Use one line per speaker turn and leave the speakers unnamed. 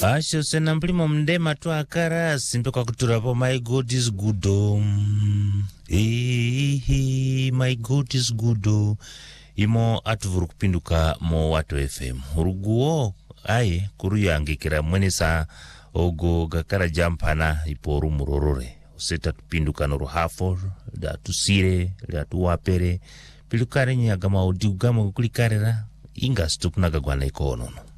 Asho sena mplimo mndema tu akara simpe kwa kuturapo my God is good. My God is good. Imo atuvuru kupinduka mo watu FM. Uruguo aye kuru yangikira mwene sa ogo gakara jampana iporu murorore. Useta tupinduka noru hafo, da tusire, da tuwapere. Pilukare nyagama odiugama kukulikarera inga stupnaga gwana ikonono.